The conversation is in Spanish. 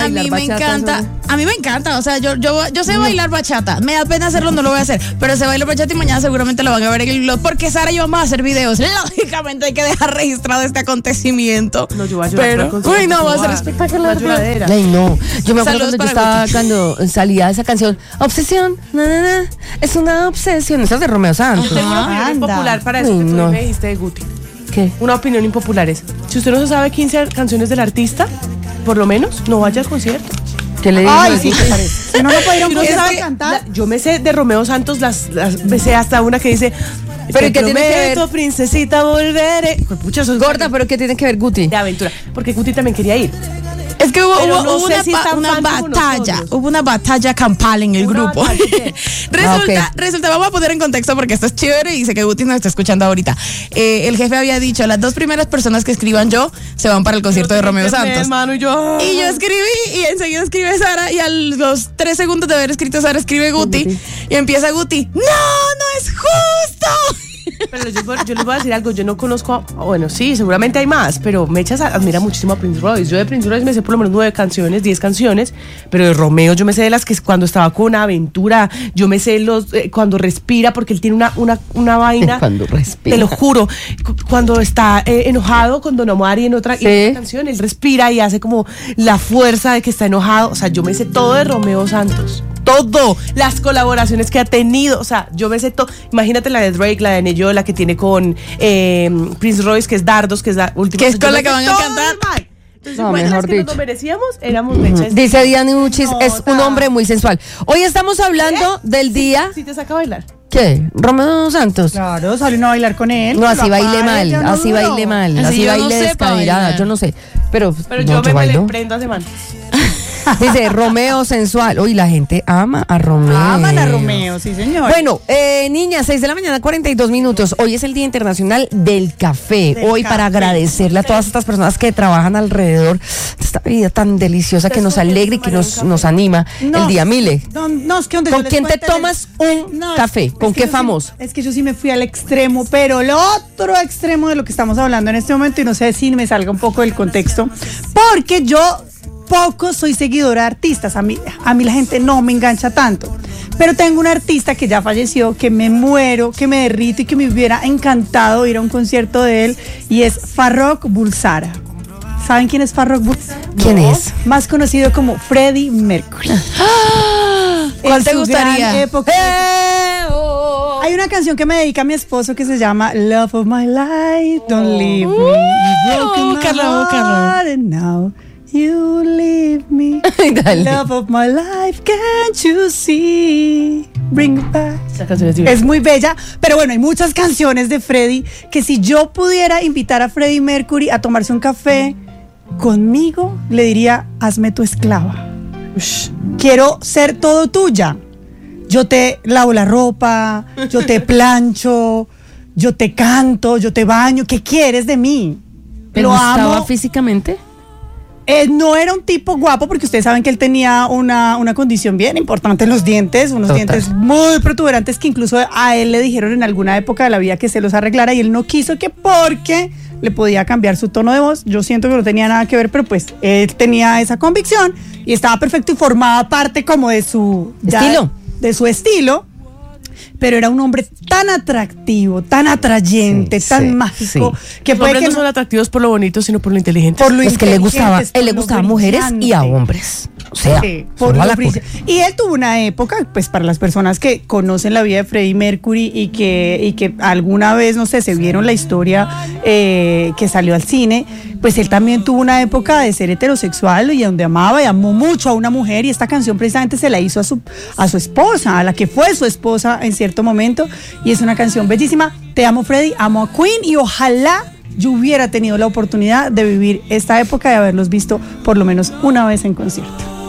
bailar bachata. A mí me encanta, o sea, yo sé bailar bachata. Me da pena hacerlo, no lo voy a hacer, pero sé bailar bachata y mañana seguramente lo van a ver en el blog, porque Sara y yo vamos a hacer videos. Lógicamente hay que dejar registrado este acontecimiento. No, yo voy a llorar. Uy, no, va a ser espectacular. Ay, no. Yo me acuerdo Saludos cuando salía esa canción, Obsesión, es una obsesión. Esa es de Romeo Santos. Tengo una opinión impopular para eso que tú me dijiste de Guti. ¿Qué? Una opinión impopular es, si usted no se sabe 15 canciones del artista, por lo menos, no vaya al concierto. ¿Qué le digo? Ay, sí, si no puede ir a un Si no se concierto sabe a cantar. yo me sé de Romeo Santos, las me sé hasta una que dice, Pero ¿qué tiene que ver? prometo, princesita, volveré. Pues, pucha, eso es Gorda, pero ¿qué tiene que ver Guti? de aventura. Porque Guti también quería ir. Es que hubo no sé si es tan una fan como batalla, nosotros. hubo una batalla campal en el Una grupo. batalla, ¿qué? Resulta, vamos a poner en contexto porque esto es chévere y sé que Guti nos está escuchando ahorita. El jefe había dicho, las 2 primeras personas que escriban yo se van para el concierto de Romeo Santos. Hermano, y yo escribí y enseguida escribe Sara y a los 3 segundos de haber escrito Sara escribe Guti y empieza Guti, no es justo. Pero yo les voy a decir algo, yo no conozco, bueno, sí, seguramente hay más, pero Mechas admira muchísimo a Prince Royce. Yo de Prince Royce me sé por lo menos 9 canciones, 10 canciones, pero de Romeo yo me sé de las que cuando estaba con Aventura, yo me sé cuando respira, porque él tiene una vaina. Cuando respira. Te lo juro, cuando está enojado con Don Omar y en otra canción, él respira y hace como la fuerza de que está enojado. O sea, yo me sé todo de Romeo Santos. Todo, las colaboraciones que ha tenido, o sea, yo me sé todo. Imagínate la de Drake, la de Neyo, la que tiene con Prince Royce, que es Dardos, que es la última. Que es con la que van a cantar. Entonces, No, bueno, mejor las que dicho. nos lo merecíamos, éramos Mechas. Dice Diana Uchis, es un hombre muy sensual. Hoy estamos hablando del día. ¿Sí te saca a bailar? ¿Qué? Romeo Santos. Claro, salió uno a bailar con él. No, así Lo baile apaga, mal, yo no así duro. baile mal, Así así yo no baile sé pa' descaderada, bailar. yo no sé. Pero Pero no, yo me bailo. prendo a semana. Dice Romeo sensual. Uy, la gente ama a Romeo. Aman a Romeo, sí señor. Bueno, niñas, 6 de la mañana, 42 minutos. Hoy es el Día Internacional del Café. Hoy para agradecerle a todas estas personas que trabajan alrededor de esta vida tan deliciosa que nos alegra y que nos anima el día. Mile, No, es que donde ¿con yo les quién te cuente- tomas un No, café? ¿Con es que qué yo famoso? Es que yo sí me fui al extremo, pero el otro extremo de lo que estamos hablando en este momento, y no sé si me salga un poco del contexto, porque yo poco soy seguidora de artistas, a mí la gente no me engancha tanto, pero tengo un artista que ya falleció, que me muero, que me derrito y que me hubiera encantado ir a un concierto de él, y es Farrokh Bulsara. ¿Saben quién es Farrokh Bulsara? ¿Quién es? Más conocido como Freddie Mercury. ¿Cuál En te su gustaría? gran época. Hay una canción que me dedica mi esposo que se llama Love of My Life, Don't Leave Me. You've broken my búscalo. heart and now you leave me. Dale. Love of my life, can't you see? Bring it back. Esa canción es divertida. Es muy bella, pero bueno, hay muchas canciones de Freddie que si yo pudiera invitar a Freddie Mercury a tomarse un café conmigo, le diría, hazme tu esclava. Quiero ser todo tuya. Yo te lavo la ropa, yo te plancho, yo te canto, yo te baño. ¿Qué quieres de mí? ¿Te Lo gustaba amo. físicamente? No era un tipo guapo porque ustedes saben que él tenía una condición bien importante en los dientes, unos Total. dientes muy protuberantes que incluso a él le dijeron en alguna época de la vida que se los arreglara y él no quiso, que porque le podía cambiar su tono de voz. Yo siento que no tenía nada que ver, pero pues él tenía esa convicción y estaba perfecto y formaba parte como de su ¿Estilo? De su estilo. Pero era un hombre tan atractivo, tan atrayente, Sí, tan sí, mágico, sí. que Los puede hombres que no son atractivos por lo bonito, sino por lo inteligente. por lo Es que le gustaba, inteligentes, él le por lo gustaba a mujeres y a brillante. hombres. O sea, Sí, solo por a lo la brillante. Y él tuvo una época, pues para las personas que conocen la vida de Freddie Mercury y que alguna vez, no sé, se vieron la historia que salió al cine, pues él también tuvo una época de ser heterosexual y donde amaba y amó mucho a una mujer, y esta canción precisamente se la hizo a su esposa, a la que fue su esposa en cierto momento, y es una canción bellísima. Te amo, Freddie, amo a Queen, y ojalá yo hubiera tenido la oportunidad de vivir esta época, de haberlos visto por lo menos una vez en concierto.